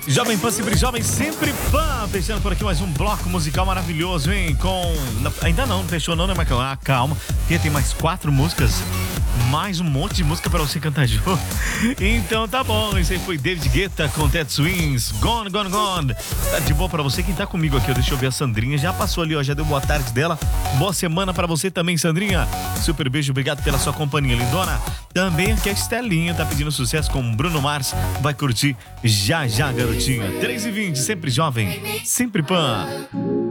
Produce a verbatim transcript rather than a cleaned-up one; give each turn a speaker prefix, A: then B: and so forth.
A: Jovem Pan, sempre jovem, sempre Pan. Fechando por aqui mais um bloco musical maravilhoso, hein? Com... Ainda não, não fechou não, né, Michael? Ah, calma, porque tem mais quatro músicas. Mais um monte de música pra você cantar junto. Então tá bom, esse aí foi David Guetta com Ted Swings, Gone, Gone, Gone. Tá de boa pra você, quem tá comigo aqui, deixa eu ver a Sandrinha, já passou ali, ó, já deu boa tarde dela. Boa semana pra você também, Sandrinha. Super beijo, obrigado pela sua companhia, lindona. Também aqui a Estelinha, tá pedindo sucesso com Bruno Mars, vai curtir já já, garotinha. três e vinte, sempre jovem, sempre Pan.